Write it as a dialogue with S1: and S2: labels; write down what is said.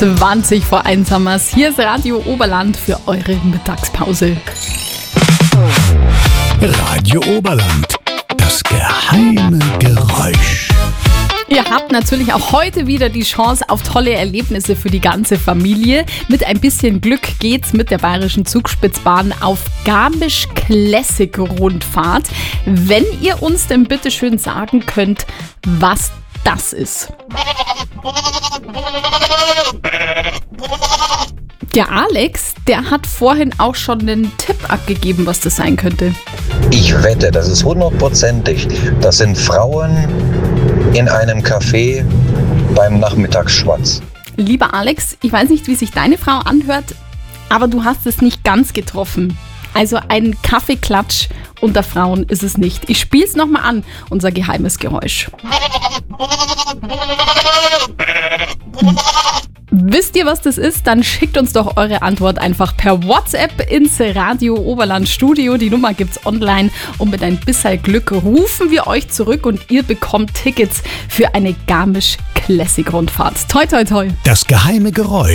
S1: 20 vor 1 haben wir's. Hier ist Radio Oberland für eure Mittagspause.
S2: Radio Oberland, das geheime Geräusch.
S1: Ihr habt natürlich auch heute wieder die Chance auf tolle Erlebnisse für die ganze Familie. Mit ein bisschen Glück geht's mit der Bayerischen Zugspitzbahn auf Garmisch Classic Rundfahrt. Wenn ihr uns denn bitte schön sagen könnt, was das ist. Der Alex, der hat vorhin auch schon einen Tipp abgegeben, was das sein könnte.
S3: Ich wette, das ist 100%. Das sind Frauen in einem Café beim Nachmittagsschwatz.
S1: Lieber Alex, ich weiß nicht, wie sich deine Frau anhört, aber du hast es nicht ganz getroffen. Also ein Kaffeeklatsch unter Frauen ist es nicht. Ich spiel's nochmal an, unser geheimes Geräusch. Wisst ihr, was das ist? Dann schickt uns doch eure Antwort einfach per WhatsApp ins Radio Oberland Studio. Die Nummer gibt's online und mit ein bisschen Glück rufen wir euch zurück und ihr bekommt Tickets für eine Garmisch Classic Rundfahrt. Toi, toi, toi.
S2: Das geheime Geräusch.